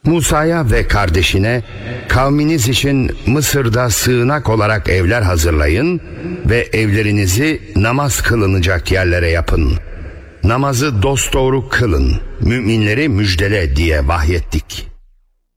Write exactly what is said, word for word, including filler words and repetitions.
Musa'ya ve kardeşine kavminiz için Mısır'da sığınak olarak evler hazırlayın ve evlerinizi namaz kılınacak yerlere yapın. Namazı dosdoğru kılın, müminleri müjdele diye vahyettik.